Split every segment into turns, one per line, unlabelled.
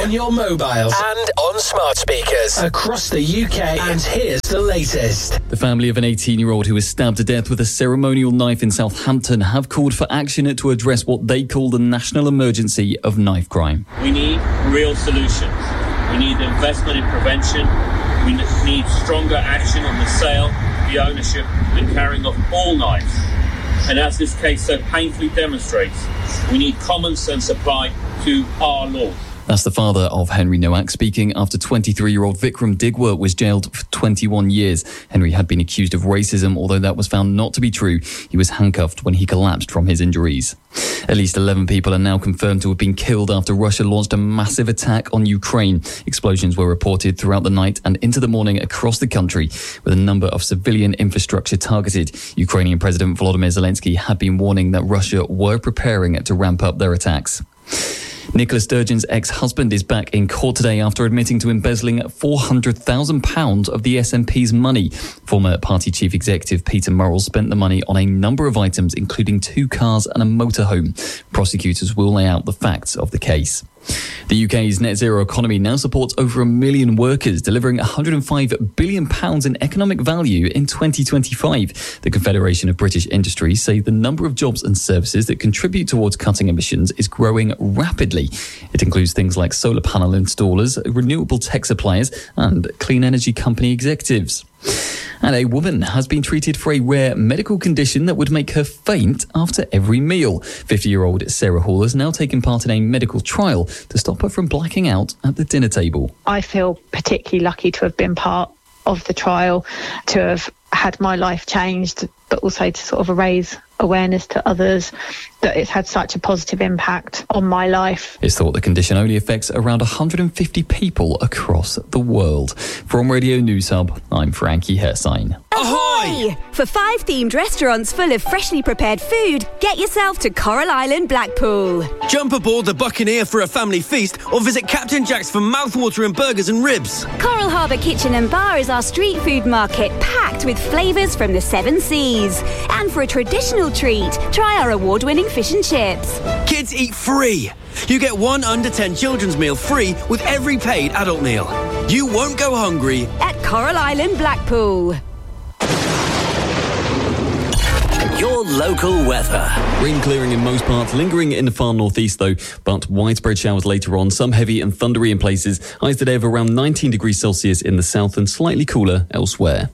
on your mobiles and on smart speakers across the UK. And here's the latest.
The family of an 18-year-old who was stabbed to death with a ceremonial knife in Southampton have called for action to address what they call the national emergency of knife crime.
We need real solutions. We need investment in prevention. We need stronger action on the sale, the ownership and carrying of all knives. And as this case so painfully demonstrates, we need common sense applied to our laws.
That's the father of Henry Nowak speaking after 23-year-old Vikram Digwa was jailed for 21 years. Henry had been accused of racism, although that was found not to be true. He was handcuffed when he collapsed from his injuries. At least 11 people are now confirmed to have been killed after Russia launched a massive attack on Ukraine. Explosions were reported throughout the night and into the morning across the country, with a number of civilian infrastructure targeted. Ukrainian President Volodymyr Zelensky had been warning that Russia were preparing to ramp up their attacks. Nicola Sturgeon's ex-husband is back in court today after admitting to embezzling £400,000 of the SNP's money. Former party chief executive Peter Murrell spent the money on a number of items, including 2 cars and a motorhome. Prosecutors will lay out the facts of the case. The UK's net zero economy now supports over 1 million workers, delivering £105 billion in economic value in 2025. The Confederation of British Industries say the number of jobs and services that contribute towards cutting emissions is growing rapidly. It includes things like solar panel installers, renewable tech suppliers, and clean energy company executives. And a woman has been treated for a rare medical condition that would make her faint after every meal. 50-year-old Sarah Hall has now taken part in a medical trial to stop her from blacking out at the dinner table.
I feel particularly lucky to have been part of the trial, to have had my life changed, but also to sort of raise awareness to others that it's had such a positive impact on my life.
It's thought the condition only affects around 150 people across the world. From Radio News Hub, I'm Frankie Hersine.
Ahoy! For 5 themed restaurants full of freshly prepared food, get yourself to Coral Island, Blackpool.
Jump aboard the Buccaneer for a family feast or visit Captain Jack's for mouthwatering burgers and ribs.
Coral Harbour Kitchen and Bar is our street food market packed with flavours from the 7 seas. And for a traditional treat, try our award-winning fish and chips.
Kids eat free. You get 1 under 10 children's meal free with every paid adult meal. You won't go hungry
at Coral Island, Blackpool.
Your local weather.
Rain clearing in most parts, lingering in the far northeast though, but widespread showers later on, some heavy and thundery in places. Highs today of around 19 degrees Celsius in the south and slightly cooler elsewhere.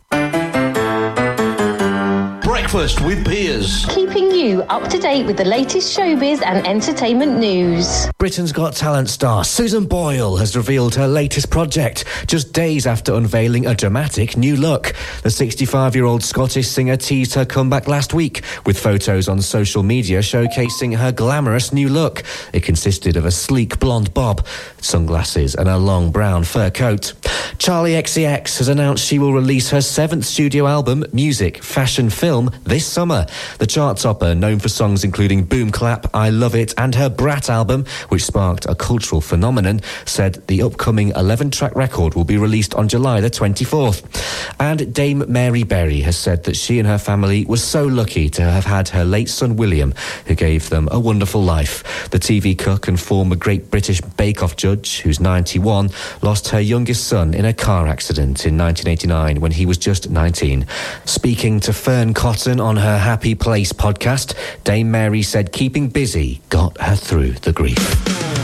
Breakfast with Piers.
Keeping you up to date with the latest showbiz and entertainment news.
Britain's Got Talent star Susan Boyle has revealed her latest project just days after unveiling a dramatic new look. The 65-year-old Scottish singer teased her comeback last week with photos on social media showcasing her glamorous new look. It consisted of a sleek blonde bob, sunglasses and a long brown fur coat. Charli XCX has announced she will release her 7th studio album, Music, Fashion, Film, this summer. The chart topper, known for songs including Boom Clap, I Love It and her Brat album, which sparked a cultural phenomenon, said the upcoming 11-track record will be released on July the 24th. And Dame Mary Berry has said that she and her family were so lucky to have had her late son William, who gave them a wonderful life. The TV cook and former Great British Bake Off judge, who's 91, lost her youngest son in a car accident in 1989 when he was just 19. Speaking to Fern Cotton on her Happy Place podcast, Dame Mary said keeping busy got her through the grief.